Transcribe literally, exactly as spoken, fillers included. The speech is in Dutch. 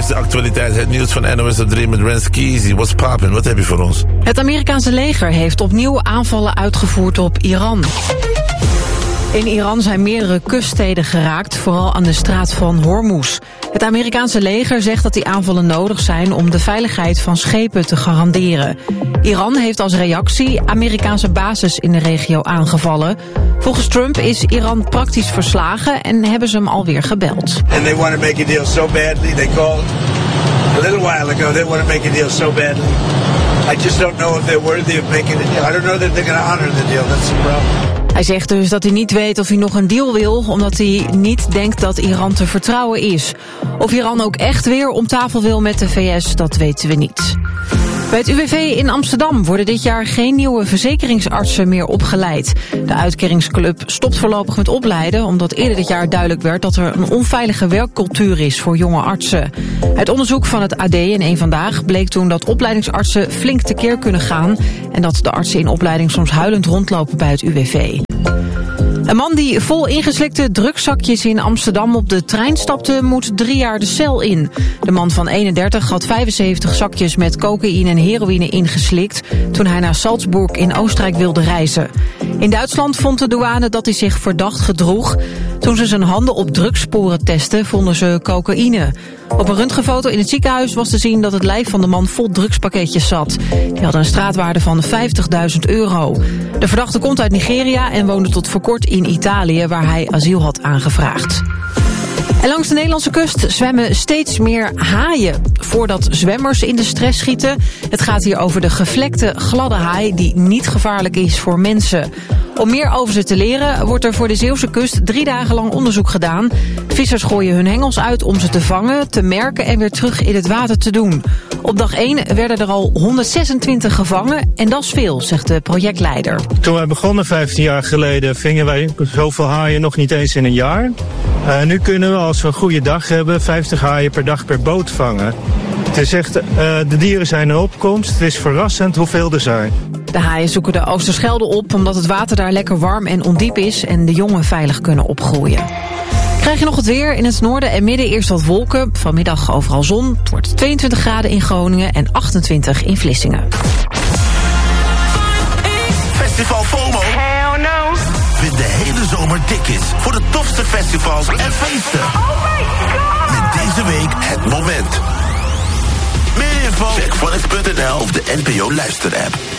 eerste actualiteit, het nieuws van N O S op drie met Rens Keezy. What's poppin'? Wat heb je voor ons? Het Amerikaanse leger heeft opnieuw aanvallen uitgevoerd op Iran. In Iran zijn meerdere kuststeden geraakt, vooral aan de straat van Hormuz. Het Amerikaanse leger zegt dat die aanvallen nodig zijn om de veiligheid van schepen te garanderen. Iran heeft als reactie Amerikaanse bases in de regio aangevallen. Volgens Trump is Iran praktisch verslagen en hebben ze hem alweer gebeld. And they want to make a deal so badly. They called a little while ago. They want to make a deal so badly. I just don't know if they're worthy of making a deal. I don't know that they're going to honor the deal. That's the problem. Hij zegt dus dat hij niet weet of hij nog een deal wil, omdat hij niet denkt dat Iran te vertrouwen is. Of Iran ook echt weer om tafel wil met de V S, dat weten we niet. Bij het U W V in Amsterdam worden dit jaar geen nieuwe verzekeringsartsen meer opgeleid. De uitkeringsclub stopt voorlopig met opleiden, omdat eerder dit jaar duidelijk werd dat er een onveilige werkcultuur is voor jonge artsen. Uit onderzoek van het A D en Eén Vandaag bleek toen dat opleidingsartsen flink tekeer kunnen gaan en dat de artsen in opleiding soms huilend rondlopen bij het U W V. Een man die vol ingeslikte drugzakjes in Amsterdam op de trein stapte, moet drie jaar de cel in. De man van eenendertig had vijfenzeventig zakjes met cocaïne en heroïne ingeslikt toen hij naar Salzburg in Oostenrijk wilde reizen. In Duitsland vond de douane dat hij zich verdacht gedroeg. Toen ze zijn handen op drugssporen testten, vonden ze cocaïne. Op een röntgenfoto in het ziekenhuis was te zien dat het lijf van de man vol drugspakketjes zat. Die hadden een straatwaarde van vijftigduizend euro. De verdachte komt uit Nigeria en woonde tot voor kort in Italië, waar hij asiel had aangevraagd. En langs de Nederlandse kust zwemmen steeds meer haaien voordat zwemmers in de stress schieten. Het gaat hier over de gevlekte gladde haai die niet gevaarlijk is voor mensen. Om meer over ze te leren wordt er voor de Zeeuwse kust drie dagen lang onderzoek gedaan. Vissers gooien hun hengels uit om ze te vangen, te merken en weer terug in het water te doen. Op dag één werden er al honderdzesentwintig gevangen en dat is veel, zegt de projectleider. Toen wij begonnen vijftien jaar geleden vingen wij zoveel haaien nog niet eens in een jaar. Uh, nu kunnen we, als we een goede dag hebben, vijftig haaien per dag per boot vangen. Het is echt, uh, de dieren zijn in opkomst. Het is verrassend hoeveel er zijn. De haaien zoeken de Oosterschelde op omdat het water daar lekker warm en ondiep is en de jongen veilig kunnen opgroeien. Krijg je nog het weer. In het noorden en midden eerst wat wolken. Vanmiddag overal zon. Het wordt tweeëntwintig graden in Groningen en achtentwintig in Vlissingen. Festival FOMO? Hell no. Vind de hele zomer tickets voor de tofste festivals en feesten. Oh my god. Met deze week het moment. Meer info? Check van het punt n l of de N P O luisterapp.